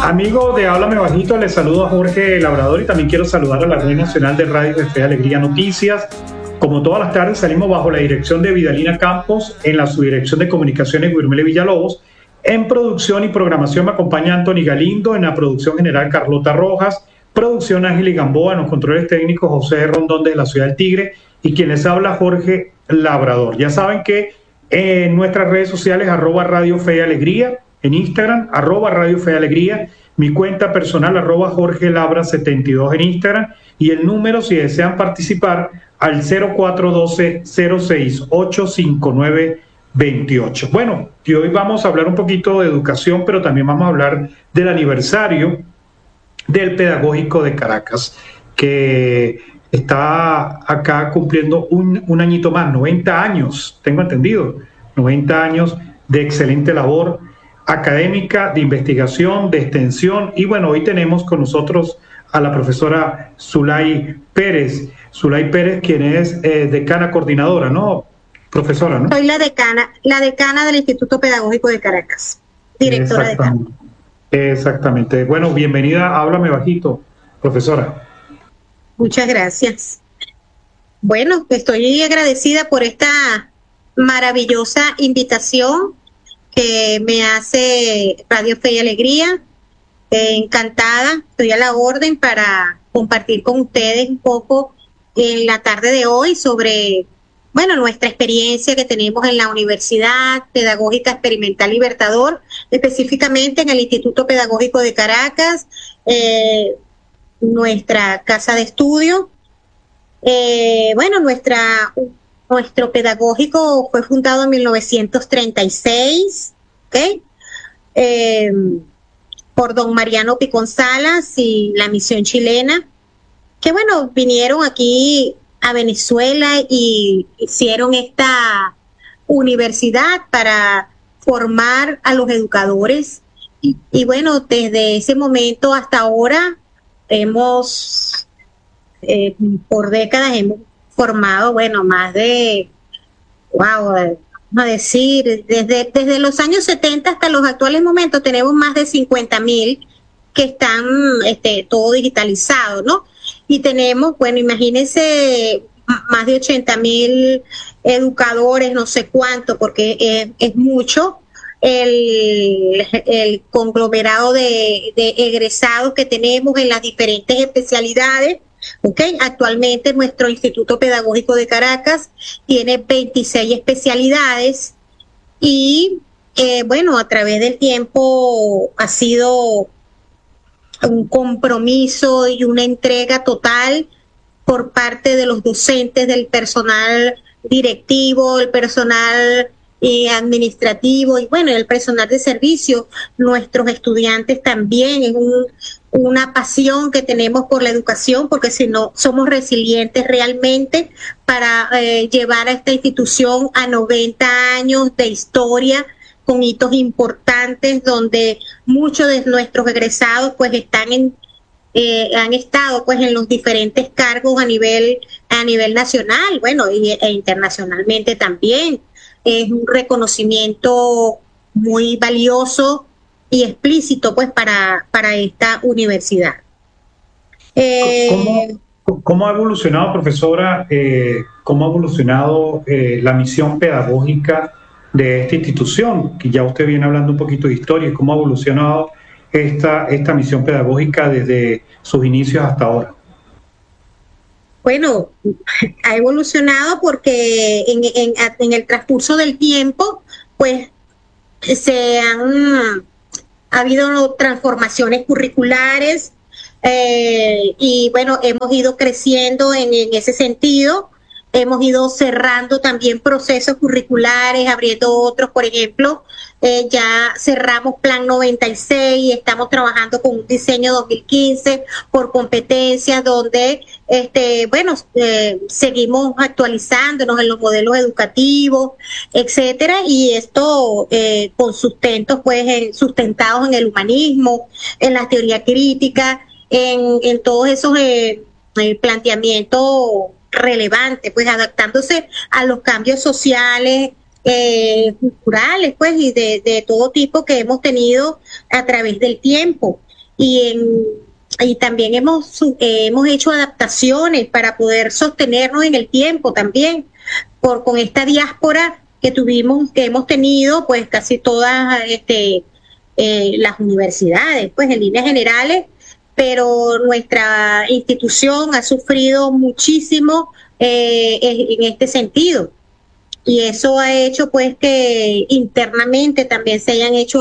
Amigo de Háblame Bajito, les saludo a Jorge Labrador y también quiero saludar a la Red Nacional de Radio de Fe y Alegría Noticias. Como todas las tardes salimos bajo la dirección de Vidalina Campos, en la subdirección de comunicaciones Guirmele Villalobos. En producción y programación me acompaña Anthony Galindo, en la producción general Carlota Rojas, producción Ángel y Gamboa, en los controles técnicos José Rondón de la Ciudad del Tigre y quien les habla Jorge Labrador. Ya saben que en nuestras redes sociales @Radio Fe y Alegría, en Instagram @Radio Fe y Alegría, mi cuenta personal Jorge Labra 72 en Instagram y el número si desean participar al 0412-06-859-28. Bueno, y hoy vamos a hablar un poquito de educación, pero también vamos a hablar del aniversario del Pedagógico de Caracas, que está acá cumpliendo un añito más, 90 años, tengo entendido, 90 años de excelente labor académica, de investigación, de extensión. Y bueno, hoy tenemos con nosotros a la profesora Zulay Pérez. Zulay Pérez, quien es decana coordinadora, ¿no? Profesora, ¿no? Soy la decana del Instituto Pedagógico de Caracas, directora decana. Exactamente. Bueno, bienvenida, Háblame Bajito, profesora. Muchas gracias. Bueno, estoy agradecida por esta maravillosa invitación que me hace Radio Fe y Alegría. Encantada, estoy a la orden para compartir con ustedes un poco en la tarde de hoy sobre, bueno, nuestra experiencia que tenemos en la Universidad Pedagógica Experimental Libertador, específicamente en el Instituto Pedagógico de Caracas, nuestra casa de estudio. Bueno, nuestro pedagógico fue fundado en 1936, ¿ok? Por don Mariano Picón Salas y la misión chilena, que bueno, vinieron aquí a Venezuela y hicieron esta universidad para formar a los educadores. Y bueno, desde ese momento hasta ahora por décadas hemos formado, bueno, más de, vamos a decir, desde los años 70 hasta los actuales momentos tenemos más de 50,000 que están todo digitalizado, ¿no? Y tenemos, bueno, imagínense, más de 80,000 educadores, no sé cuánto, porque es mucho el conglomerado de egresados que tenemos en las diferentes especialidades. Okay. Actualmente nuestro Instituto Pedagógico de Caracas tiene 26 especialidades y bueno, a través del tiempo ha sido un compromiso y una entrega total por parte de los docentes, del personal directivo, el personal administrativo y bueno, el personal de servicio. Nuestros estudiantes también, es una pasión que tenemos por la educación, porque si no somos resilientes realmente para llevar a esta institución a 90 años de historia con hitos importantes, donde muchos de nuestros egresados pues han estado pues en los diferentes cargos a nivel nacional, bueno, e internacionalmente también. Es un reconocimiento muy valioso y explícito pues para esta universidad. ¿Cómo ha evolucionado, profesora, cómo ha evolucionado la misión pedagógica de esta institución? Que ya usted viene hablando un poquito de historia, ¿cómo ha evolucionado esta misión pedagógica desde sus inicios hasta ahora? Bueno, ha evolucionado porque en el transcurso del tiempo, pues ha habido transformaciones curriculares y bueno, hemos ido creciendo en ese sentido. Hemos ido cerrando también procesos curriculares, abriendo otros, por ejemplo, ya cerramos Plan 96 y estamos trabajando con un diseño 2015 por competencias donde, bueno, seguimos actualizándonos en los modelos educativos, etcétera, y esto con sustentos, pues, sustentados en el humanismo, en la teoría crítica, en todos esos planteamientos relevantes, pues adaptándose a los cambios sociales, culturales, pues, y de todo tipo que hemos tenido a través del tiempo. y también hemos hecho adaptaciones para poder sostenernos en el tiempo también, con esta diáspora que hemos tenido, pues casi todas las universidades, pues en líneas generales, pero nuestra institución ha sufrido muchísimo en este sentido. Y eso ha hecho pues que internamente también se hayan hecho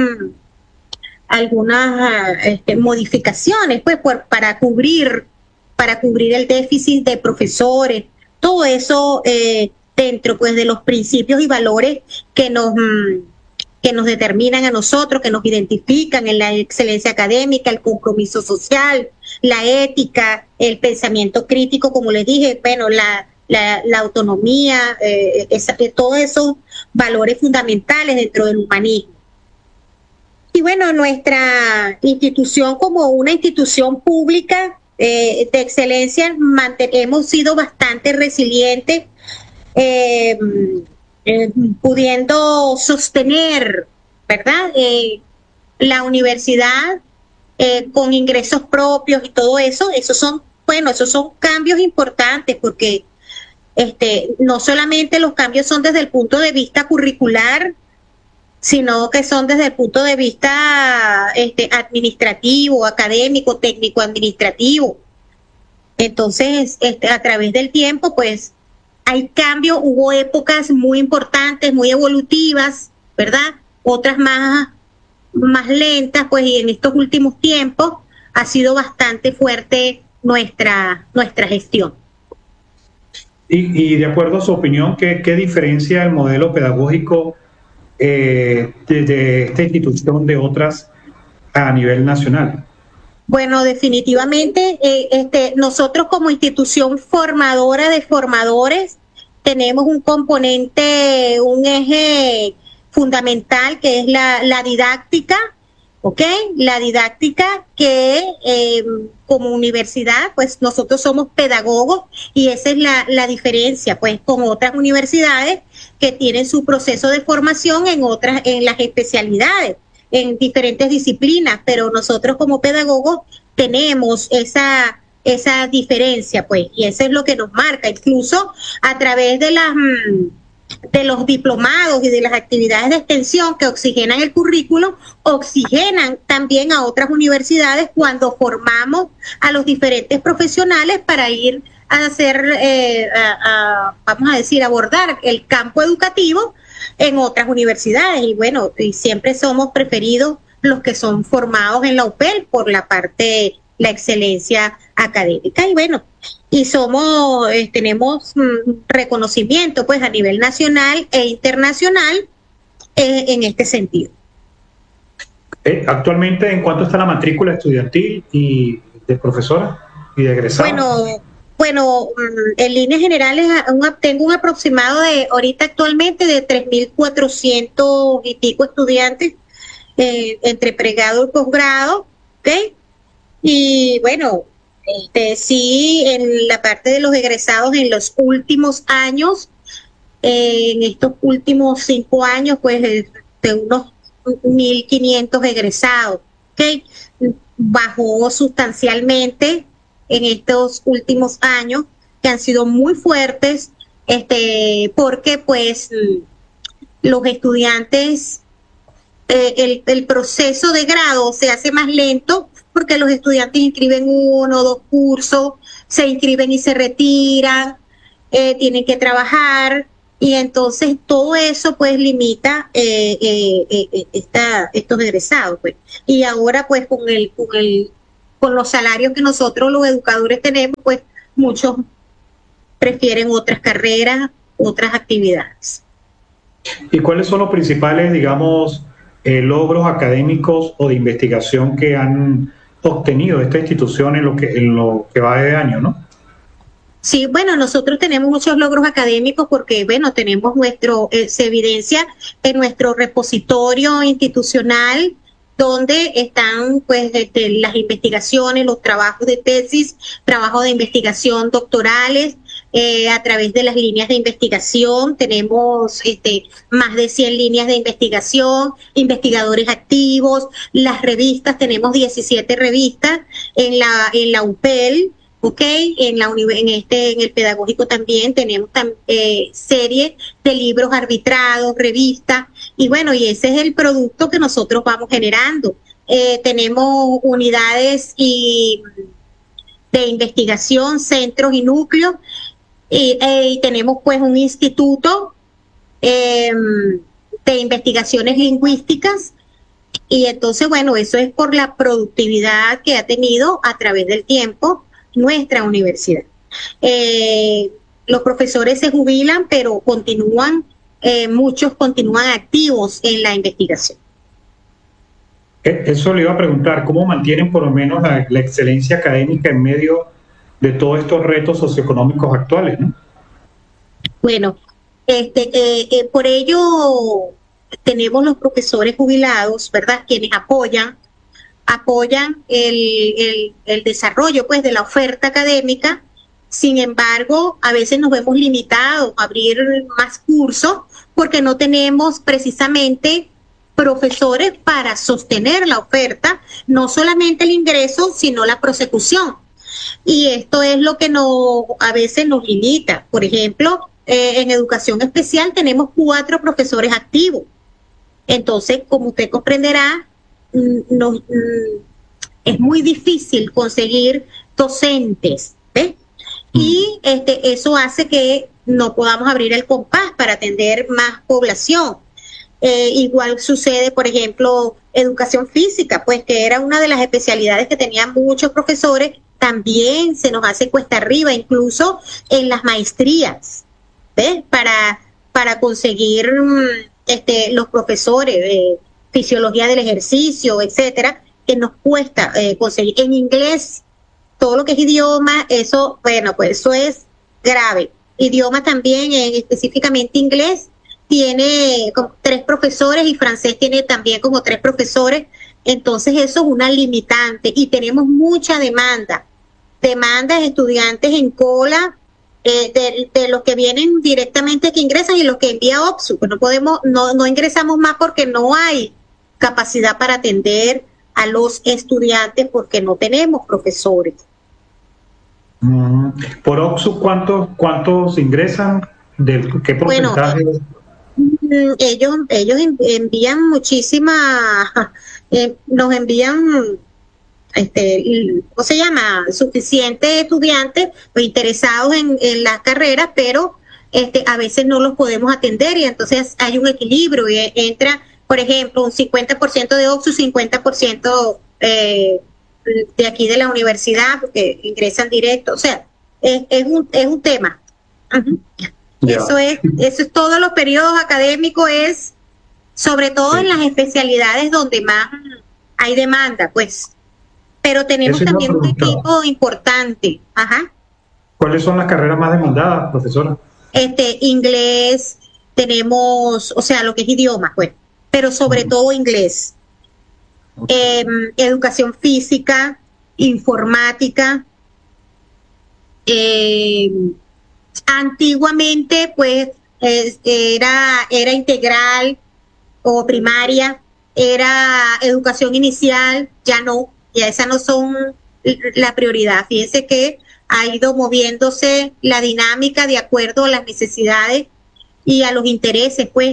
algunas modificaciones pues para cubrir el déficit de profesores, todo eso dentro pues de los principios y valores que nos determinan a nosotros, que nos identifican en la excelencia académica, el compromiso social, la ética, el pensamiento crítico, como les dije, bueno, la autonomía, todos esos valores fundamentales dentro del humanismo. Y bueno, nuestra institución como una institución pública de excelencia hemos sido bastante resilientes, pudiendo sostener, ¿verdad? La universidad con ingresos propios y todo eso, esos son cambios importantes porque no solamente los cambios son desde el punto de vista curricular, sino que son desde el punto de vista administrativo, académico, técnico, administrativo. Entonces, a través del tiempo, pues, hay cambios, hubo épocas muy importantes, muy evolutivas, ¿verdad? Otras más lentas, pues, y en estos últimos tiempos ha sido bastante fuerte nuestra gestión. Y de acuerdo a su opinión, ¿qué diferencia el modelo pedagógico de esta institución de otras a nivel nacional? Bueno, definitivamente nosotros como institución formadora de formadores tenemos un componente, un eje fundamental que es la didáctica, ¿ok? La didáctica que como universidad, pues nosotros somos pedagogos y esa es la diferencia, pues con otras universidades que tienen su proceso de formación en las especialidades, en diferentes disciplinas, pero nosotros como pedagogos tenemos esa diferencia, pues, y eso es lo que nos marca, incluso a través de los diplomados y de las actividades de extensión que oxigenan el currículo, oxigenan también a otras universidades cuando formamos a los diferentes profesionales para ir a hacer, vamos a decir, abordar el campo educativo en otras universidades. Y bueno, y siempre somos preferidos los que son formados en la UPEL por la parte, la excelencia académica. Y bueno, y tenemos reconocimiento pues a nivel nacional e internacional en este sentido. Actualmente, ¿en cuánto está la matrícula estudiantil y de profesora y de egresados? Bueno, en líneas generales tengo un aproximado de ahorita actualmente de 3.400 y pico estudiantes entre pregrado y posgrado, ¿ok? Y bueno, sí, en la parte de los egresados en los últimos años, en estos últimos 5 años, pues de unos 1.500 egresados, ¿ok? Bajó sustancialmente en estos últimos años, que han sido muy fuertes, porque pues los estudiantes, el proceso de grado se hace más lento porque los estudiantes inscriben 1 o 2 cursos, se inscriben y se retiran, tienen que trabajar, y entonces todo eso pues limita estos egresados, pues. Y ahora pues con los salarios que nosotros los educadores tenemos, pues muchos prefieren otras carreras, otras actividades. ¿Y cuáles son los principales, digamos, logros académicos o de investigación que han obtenido esta institución en lo que va de año, no? Sí, bueno, nosotros tenemos muchos logros académicos porque, bueno, tenemos se evidencia en nuestro repositorio institucional, donde están pues las investigaciones, los trabajos de tesis, trabajos de investigación doctorales, a través de las líneas de investigación. Tenemos más de 100 líneas de investigación, investigadores activos, las revistas, tenemos 17 revistas en la UPEL, ¿ok? En el pedagógico también tenemos serie de libros arbitrados, revistas, y bueno, y ese es el producto que nosotros vamos generando. Tenemos unidades de investigación, centros y núcleos, y tenemos pues un instituto de investigaciones lingüísticas, y entonces bueno, eso es por la productividad que ha tenido a través del tiempo nuestra universidad. Los profesores se jubilan, pero continúan, muchos continúan activos en la investigación. Eso le iba a preguntar, ¿cómo mantienen por lo menos la excelencia académica en medio de todos estos retos socioeconómicos actuales, ¿no? Bueno, por ello tenemos los profesores jubilados, ¿verdad?, quienes apoyan el desarrollo pues de la oferta académica. Sin embargo, a veces nos vemos limitados a abrir más cursos porque no tenemos precisamente profesores para sostener la oferta, no solamente el ingreso, sino la prosecución. Y esto es lo que a veces nos limita. Por ejemplo, en educación especial tenemos 4 profesores activos. Entonces, como usted comprenderá, es muy difícil conseguir docentes, ¿ves? Y eso hace que no podamos abrir el compás para atender más población. Igual sucede, por ejemplo, educación física, pues que era una de las especialidades que tenían muchos profesores, también se nos hace cuesta arriba, incluso en las maestrías, ¿ves? Para conseguir los profesores de fisiología del ejercicio, etcétera, que nos cuesta conseguir. En inglés, todo lo que es idioma, eso, bueno, pues eso es grave. Idioma también, específicamente inglés, tiene como 3 profesores y francés tiene también como 3 profesores. Entonces eso es una limitante y tenemos mucha demanda de estudiantes en cola, de los que vienen directamente que ingresan y los que envía OPSU. Pues no ingresamos más porque no hay capacidad para atender a los estudiantes porque no tenemos profesores. Por OPSU, ¿cuántos ingresan? ¿Qué porcentaje? Bueno, ellos envían muchísimas, nos envían, ¿cómo se llama?, suficientes estudiantes interesados en las carreras, pero a veces no los podemos atender y entonces hay un equilibrio y entra, por ejemplo, un 50% de OPSU, 50% de aquí de la universidad, porque ingresan directo, o sea, es un tema. Yeah. Eso es todos los periodos académicos, es sobre todo en las especialidades donde más hay demanda, pues. Pero tenemos también un equipo importante. Ajá. ¿Cuáles son las carreras más demandadas, profesora? Inglés, tenemos, o sea, lo que es idioma, pues, pero sobre todo inglés. Educación física, informática. Antiguamente, pues, era integral o primaria, era educación inicial, ya no, ya esas no son la prioridad. Fíjense que ha ido moviéndose la dinámica de acuerdo a las necesidades y a los intereses, pues,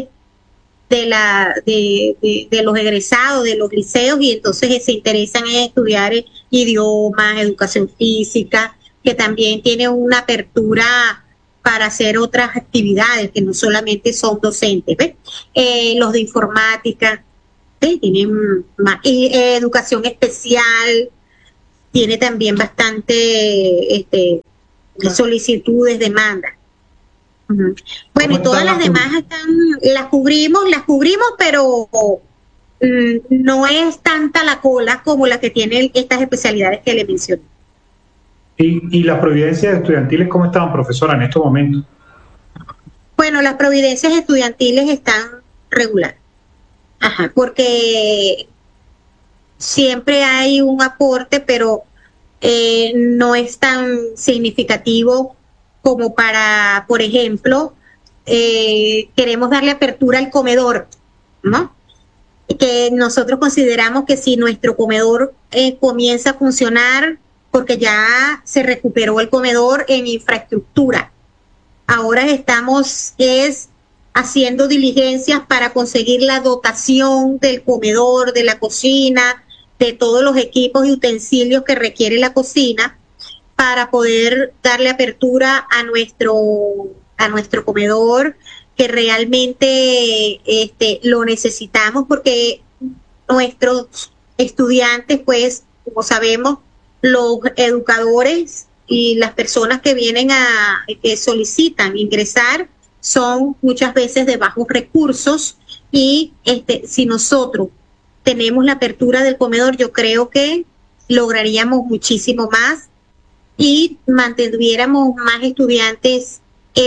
de los egresados, de los liceos, y entonces se interesan en estudiar idiomas, educación física, que también tiene una apertura para hacer otras actividades que no solamente son docentes, ¿ves? Los de informática, ¿ves? Tienen más, y educación especial tiene también bastante solicitudes, demandas. Bueno, y todas las demás las cubrimos, pero no es tanta la cola como la que tienen estas especialidades que le mencioné. ¿Y las providencias estudiantiles cómo estaban, profesora, en estos momentos? Bueno, las providencias estudiantiles están regular. Ajá, porque siempre hay un aporte, pero no es tan significativo como para, por ejemplo, queremos darle apertura al comedor, ¿no? Que nosotros consideramos que si nuestro comedor comienza a funcionar, porque ya se recuperó el comedor en infraestructura, ahora estamos haciendo diligencias para conseguir la dotación del comedor, de la cocina, de todos los equipos y utensilios que requiere la cocina para poder darle apertura a nuestro comedor, que realmente lo necesitamos, porque nuestros estudiantes, pues, como sabemos, los educadores y las personas que vienen que solicitan ingresar son muchas veces de bajos recursos, y si nosotros tenemos la apertura del comedor, yo creo que lograríamos muchísimo más y mantuviéramos más estudiantes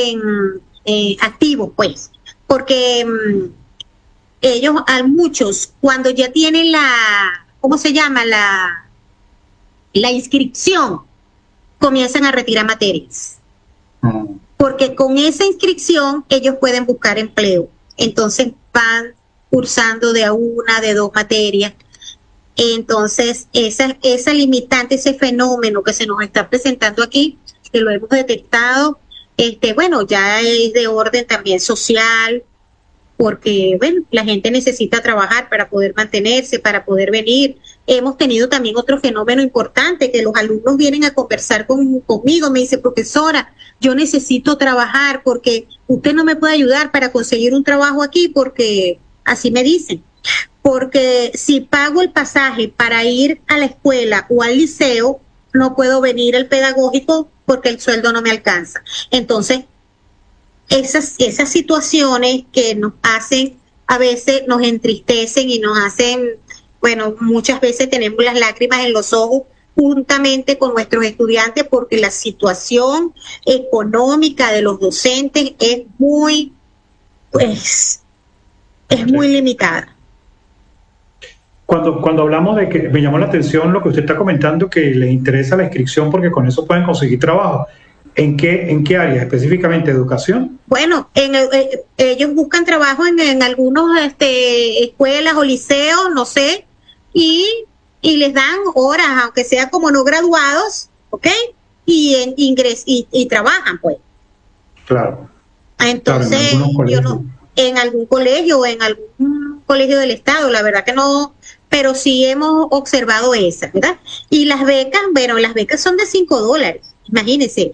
activos, pues, porque ellos, a muchos, cuando ya tienen ¿cómo se llama? La inscripción, comienzan a retirar materias. Porque con esa inscripción ellos pueden buscar empleo. Entonces van cursando de una, de dos materias. Entonces, esa limitante, ese fenómeno que se nos está presentando aquí, que lo hemos detectado, bueno, ya es de orden también social, porque, bueno, la gente necesita trabajar para poder mantenerse, para poder venir. Hemos tenido también otro fenómeno importante, que los alumnos vienen a conversar conmigo, me dice, profesora, yo necesito trabajar porque usted no me puede ayudar para conseguir un trabajo aquí, porque así me dicen. Porque si pago el pasaje para ir a la escuela o al liceo, no puedo venir al pedagógico porque el sueldo no me alcanza. Entonces, esas situaciones que nos hacen, a veces nos entristecen y nos hacen, bueno, muchas veces tenemos las lágrimas en los ojos juntamente con nuestros estudiantes, porque la situación económica de los docentes es muy limitada. Cuando hablamos de que me llamó la atención lo que usted está comentando, que les interesa la inscripción porque con eso pueden conseguir trabajo. ¿En qué área? ¿Específicamente educación? Bueno, ellos buscan trabajo en algunos escuelas o liceos, no sé, y les dan horas, aunque sea como no graduados, ¿ok? Y trabajan, pues. Claro. Entonces, claro, en algún colegio o en algún colegio del Estado, la verdad que no, pero sí hemos observado esa, ¿verdad? Y las becas, bueno, las becas son de $5, imagínense.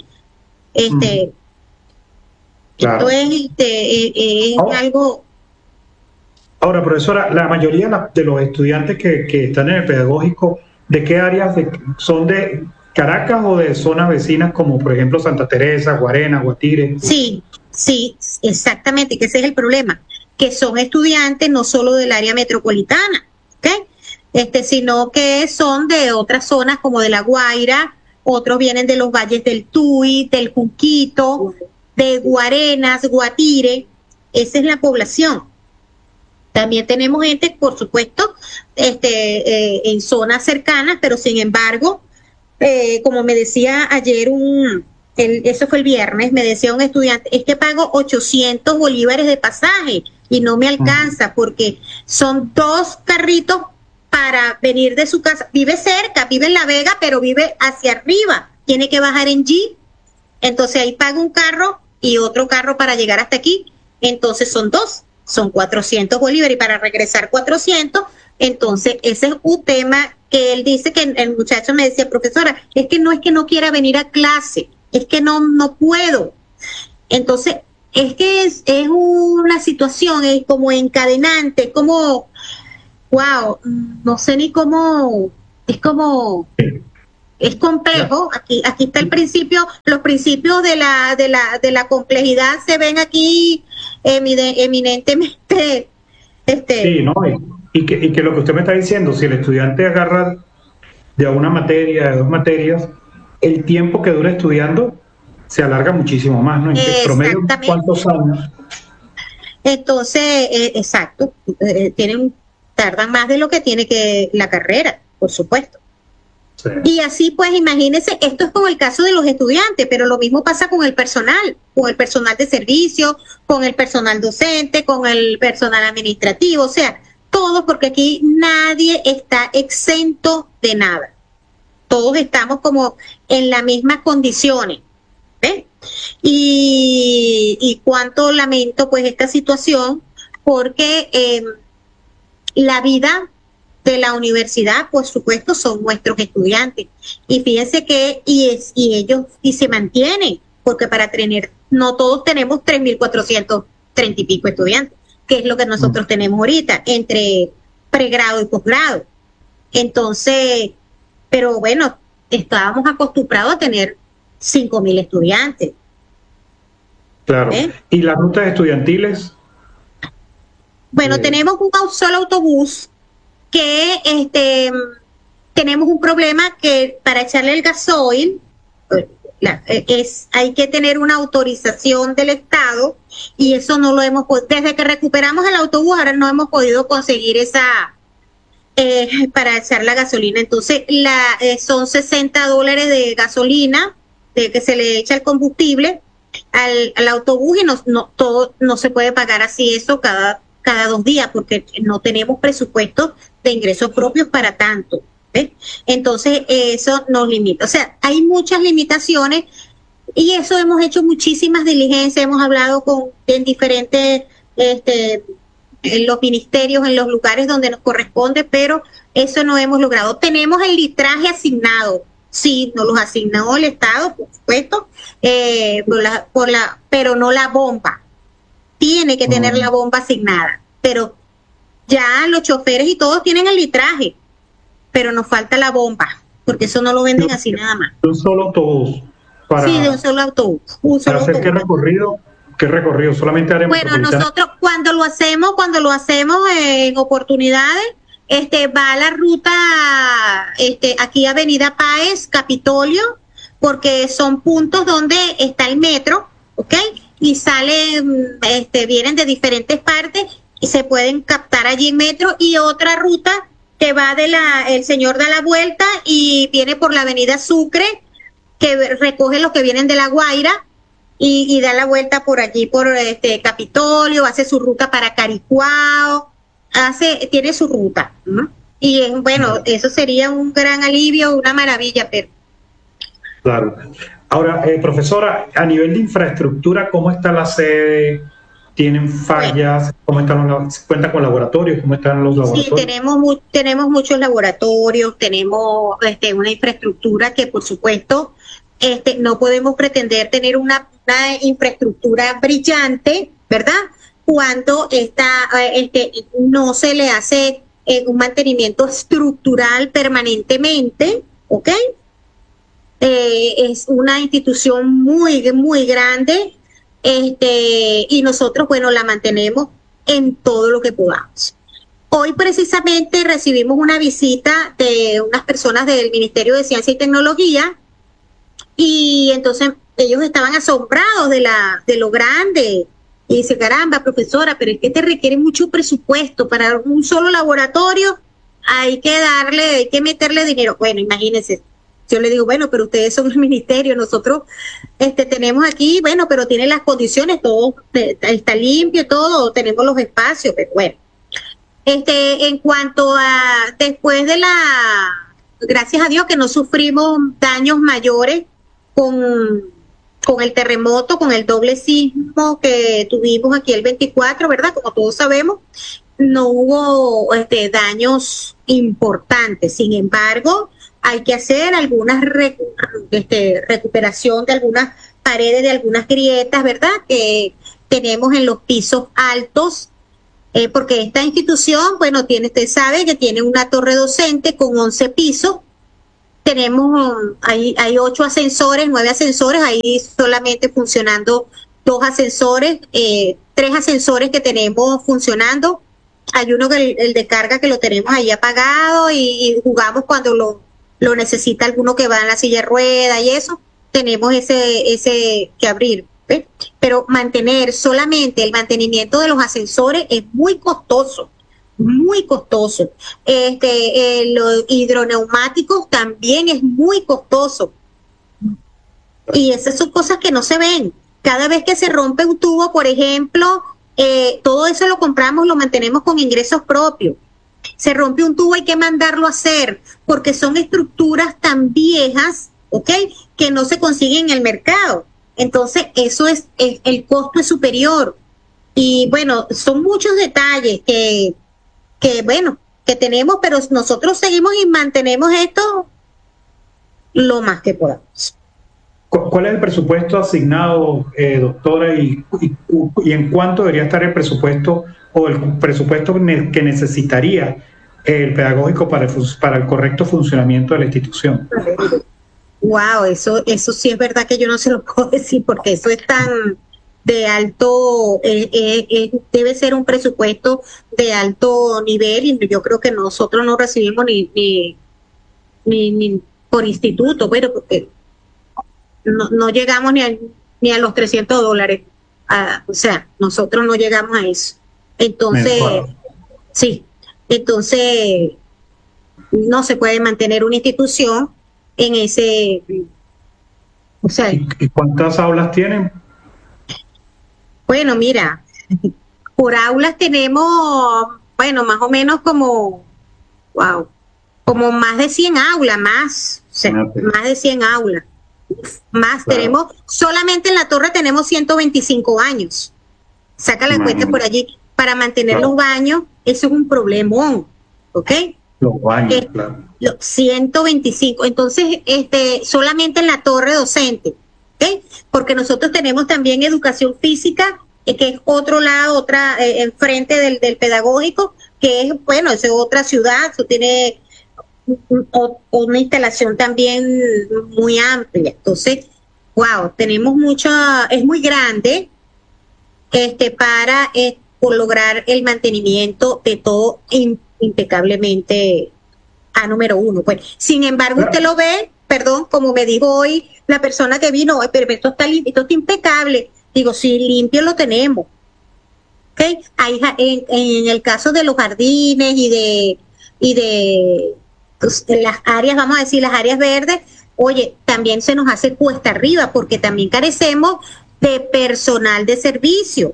Claro. Esto es algo. Ahora, profesora, la mayoría de los estudiantes que están en el pedagógico, ¿de qué áreas son? ¿De Caracas o de zonas vecinas como, por ejemplo, Santa Teresa, Guarena, Guatire? Sí, exactamente, que ese es el problema, que son estudiantes no solo del área metropolitana, ¿ok? Sino que son de otras zonas como de La Guaira, otros vienen de los valles del Tuy, del Junquito, de Guarenas, Guatire. Esa es la población. También tenemos gente, por supuesto, en zonas cercanas, pero sin embargo, como me decía ayer eso fue el viernes, me decía un estudiante, es que pago 800 bolívares de pasaje y no me alcanza porque son 2 carritos para venir de su casa. Vive cerca, vive en La Vega, pero vive hacia arriba. Tiene que bajar en Jeep. Entonces ahí paga un carro y otro carro para llegar hasta aquí. Entonces son 2, son 400 bolívares y para regresar 400. Entonces ese es un tema que él dice, que el muchacho me decía, profesora, es que no quiera venir a clase, es que no puedo. Entonces es que es una situación, es como encadenante, como wow, no sé ni cómo, es complejo. Aquí está el principio, los principios de la complejidad se ven aquí eminentemente. Sí, ¿no? Y que lo que usted me está diciendo, si el estudiante agarra de una materia, de 2 materias, el tiempo que dura estudiando se alarga muchísimo más, ¿no? En promedio, ¿cuántos años? Entonces, exacto, tardan más de lo que tiene que la carrera, por supuesto. Sí. Y así pues imagínense, esto es con el caso de los estudiantes, pero lo mismo pasa con el personal de servicio, con el personal docente, con el personal administrativo, o sea, todos, porque aquí nadie está exento de nada. Todos estamos como en las mismas condiciones, ¿ves? Y cuánto lamento pues esta situación, porque la vida de la universidad, por supuesto, son nuestros estudiantes. Y fíjense que ellos se mantienen, porque para tener, no todos tenemos 3.430 y pico estudiantes, que es lo que nosotros tenemos ahorita, entre pregrado y posgrado. Entonces, pero bueno, estábamos acostumbrados a tener 5.000 estudiantes. Claro. ¿Y las rutas estudiantiles? Bueno, tenemos un solo autobús que tenemos un problema que para echarle el gasoil hay que tener una autorización del Estado y eso no lo hemos podido. Desde que recuperamos el autobús ahora no hemos podido conseguir esa para echar la gasolina. Entonces son $60 de gasolina de que se le echa el combustible al autobús y no se puede pagar así eso cada 2 días porque no tenemos presupuesto de ingresos propios para tanto. ¿Ves? Entonces eso nos limita. O sea, hay muchas limitaciones y eso hemos hecho muchísimas diligencias, hemos hablado en diferentes en los ministerios, en los lugares donde nos corresponde, pero eso no hemos logrado. Tenemos el litraje asignado, sí, nos los asignó el Estado, por supuesto, pero no la bomba. Tiene que tener la bomba asignada, pero ya los choferes y todos tienen el litraje, pero nos falta la bomba, porque eso no lo venden así nada más. Un solo autobús. Sí, de un solo autobús. ¿Para hacer qué recorrido? ¿Qué recorrido? Solamente haremos. Bueno, nosotros cuando lo hacemos en oportunidades, va a la ruta aquí Avenida Páez, Capitolio, porque son puntos donde está el metro, ¿ok? Y salen, vienen de diferentes partes y se pueden captar allí en metro, y otra ruta que va el señor da la vuelta y viene por la Avenida Sucre, que recoge los que vienen de La Guaira y da la vuelta por allí por Capitolio, hace su ruta para Caricuao, tiene su ruta, ¿no? Y bueno, eso sería un gran alivio, una maravilla, pero claro. Ahora, profesora, a nivel de infraestructura, ¿cómo está la sede? ¿Tienen fallas? ¿Cómo están cuenta con laboratorios? ¿Cómo están los laboratorios? Sí, tenemos muchos laboratorios, tenemos una infraestructura que, por supuesto, no podemos pretender tener una infraestructura brillante, ¿verdad? Cuando no se le hace un mantenimiento estructural permanentemente, ¿ok? Es una institución muy, muy grande, y nosotros, bueno, la mantenemos en todo lo que podamos. Hoy precisamente recibimos una visita de unas personas del Ministerio de Ciencia y Tecnología, y entonces ellos estaban asombrados de lo grande. Y dice, caramba, profesora, pero es que te requiere mucho presupuesto para un solo laboratorio, hay que meterle dinero. Bueno, imagínense. Yo le digo, bueno, pero ustedes son el ministerio, nosotros tenemos aquí, bueno, pero tiene las condiciones, todo está limpio, todo, tenemos los espacios, pero bueno. En cuanto a, después de gracias a Dios que no sufrimos daños mayores con el terremoto, con el doble sismo que tuvimos aquí el 24, ¿verdad? Como todos sabemos, no hubo daños importantes. Sin embargo, hay que hacer algunas recuperación de algunas paredes, de algunas grietas, ¿verdad? Que tenemos en los pisos altos, porque esta institución, bueno, usted sabe que tiene una torre docente con 11 pisos. Hay 8 ascensores, 9 ascensores, ahí solamente funcionando 2 ascensores, 3 ascensores que tenemos funcionando. Hay uno el de carga que lo tenemos ahí apagado y jugamos cuando lo necesita alguno que va en la silla de rueda y eso, tenemos ese que abrir, ¿ves? Pero solamente el mantenimiento de los ascensores es muy costoso, muy costoso. Los hidroneumáticos también es muy costoso. Y esas son cosas que no se ven. Cada vez que se rompe un tubo, por ejemplo, todo eso lo compramos, lo mantenemos con ingresos propios. Se rompe un tubo, hay que mandarlo a hacer, porque son estructuras tan viejas, ¿ok?, que no se consiguen en el mercado. Entonces, eso el costo es superior. Y bueno, son muchos detalles que tenemos, pero nosotros seguimos y mantenemos esto lo más que podamos. ¿Cuál es el presupuesto asignado, doctora, y en cuánto debería estar el presupuesto o el presupuesto que necesitaría el pedagógico para el correcto funcionamiento de la institución? Wow, eso sí es verdad que yo no se lo puedo decir, porque eso es tan de alto, debe ser un presupuesto de alto nivel, y yo creo que nosotros no recibimos ni por instituto, pero porque no llegamos ni a los $300. O sea, nosotros no llegamos a eso. Entonces, sí, entonces no se puede mantener una institución en ese, o sea. ¿Y cuántas aulas tienen? Bueno, mira, por aulas tenemos, bueno, más o menos como más de 100 aulas, más de 100 aulas. Más, claro. Tenemos, solamente en la torre tenemos 125 baños. Saca la cuenta por allí. Para mantener los baños, eso es un problemón, ¿ok? Los baños, claro. 125. Entonces, solamente en la torre docente, ¿ok? Porque nosotros tenemos también educación física, que es otro lado, enfrente del pedagógico, que es, bueno, es otra ciudad, eso tiene una instalación también muy amplia. Entonces, wow, tenemos es muy grande para lograr el mantenimiento de todo impecablemente a número uno. Pues, sin embargo, usted lo ve, perdón, como me dijo hoy la persona que vino, pero esto está limpio, esto está impecable. Digo, sí, limpio lo tenemos. ¿Okay? En el caso de los jardines y de las áreas, vamos a decir, las áreas verdes, oye, también se nos hace cuesta arriba, porque también carecemos de personal de servicio.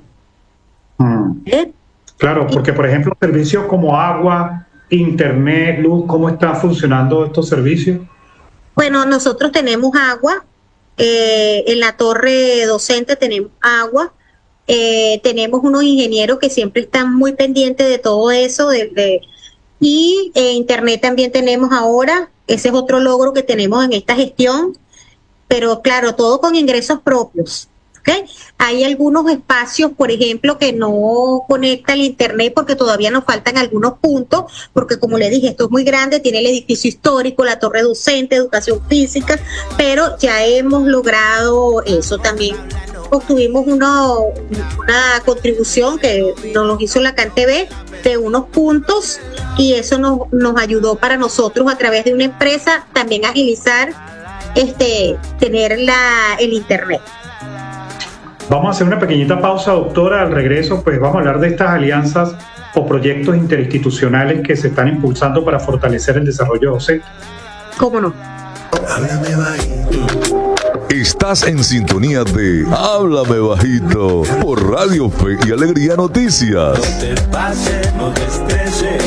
Claro, porque por ejemplo, servicios como agua, internet, luz, ¿cómo están funcionando estos servicios? Bueno, nosotros tenemos agua, en la torre docente tenemos agua, tenemos unos ingenieros que siempre están muy pendientes de todo eso, y internet también tenemos ahora. Ese es otro logro que tenemos en esta gestión, pero claro, todo con ingresos propios. ¿Okay? Hay algunos espacios, por ejemplo, que no conecta el internet porque todavía nos faltan algunos puntos, porque como le dije, esto es muy grande, tiene el edificio histórico, la torre docente, educación física, pero ya hemos logrado eso también. Obtuvimos una contribución que nos hizo la CanTV de unos puntos, y eso nos ayudó para nosotros a través de una empresa también agilizar tener el internet. Vamos a hacer una pequeñita pausa, doctora. Al regreso, pues vamos a hablar de estas alianzas o proyectos interinstitucionales que se están impulsando para fortalecer el desarrollo docente. ¿Cómo no? Háblame bajito. Estás en sintonía de Háblame Bajito por Radio Fe y Alegría Noticias. No te pases, no te estreses.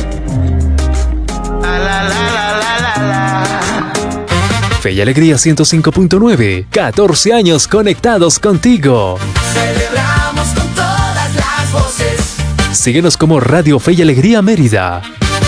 Fe y Alegría 105.9, 14 años conectados contigo. Celebramos con todas las voces. Síguenos como Radio Fe y Alegría Mérida.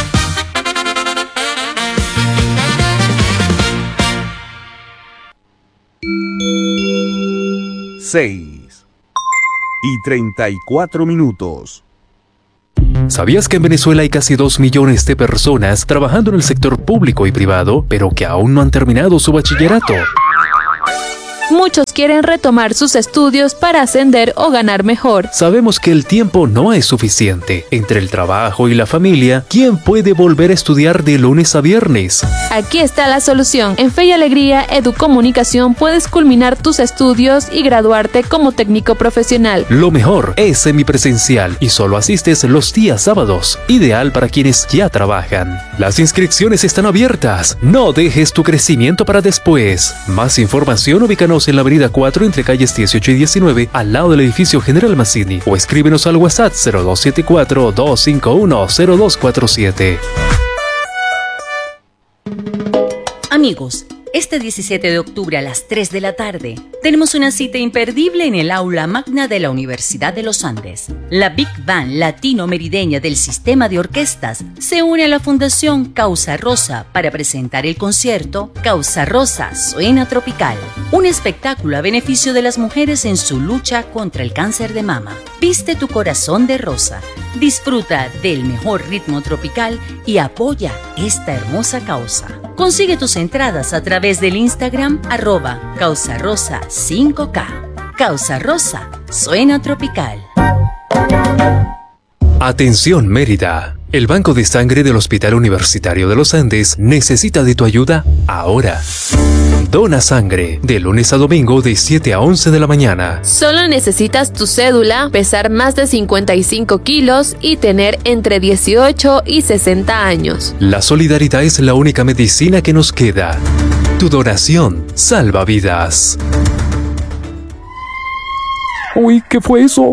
Seis y 34 minutos. ¿Sabías que en Venezuela hay casi 2 millones de personas trabajando en el sector público y privado, pero que aún no han terminado su bachillerato? Muchos quieren retomar sus estudios para ascender o ganar mejor. Sabemos que el tiempo no es suficiente. Entre el trabajo y la familia, ¿quién puede volver a estudiar de lunes a viernes? Aquí está la solución. En Fe y Alegría Educomunicación puedes culminar tus estudios y graduarte como técnico profesional. Lo mejor es semipresencial y solo asistes los días sábados, ideal para quienes ya trabajan. Las inscripciones están abiertas. No dejes tu crecimiento para después. Más información, ubícanos en la avenida 4 entre calles 18 y 19, al lado del edificio General Mazzini, o escríbenos al WhatsApp 0274-251-0247. Amigos, este 17 de octubre a las 3 de la tarde tenemos una cita imperdible en el aula magna de la Universidad de los Andes. La Big Band Latino-Merideña del Sistema de Orquestas se une a la Fundación Causa Rosa para presentar el concierto Causa Rosa Suena Tropical, un espectáculo a beneficio de las mujeres en su lucha contra el cáncer de mama. Viste tu corazón de rosa, disfruta del mejor ritmo tropical y apoya esta hermosa causa. Consigue tus entradas a través del Instagram @CausaRosa5K. Causa Rosa Suena Tropical. Atención Mérida. El Banco de Sangre del Hospital Universitario de los Andes necesita de tu ayuda ahora. Dona sangre de lunes a domingo de 7 a 11 de la mañana. Solo necesitas tu cédula, pesar más de 55 kilos y tener entre 18 y 60 años. La solidaridad es la única medicina que nos queda. Tu donación salva vidas. Uy, ¿qué fue eso?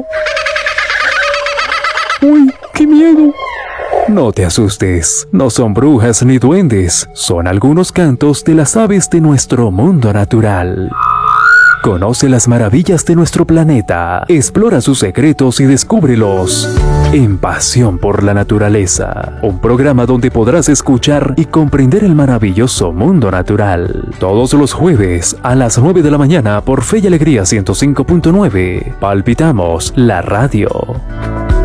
Uy, qué miedo. No te asustes, no son brujas ni duendes, son algunos cantos de las aves de nuestro mundo natural. Conoce las maravillas de nuestro planeta, explora sus secretos y descúbrelos en Pasión por la Naturaleza, un programa donde podrás escuchar y comprender el maravilloso mundo natural. Todos los jueves a las 9 de la mañana por Fe y Alegría 105.9. Palpitamos la radio.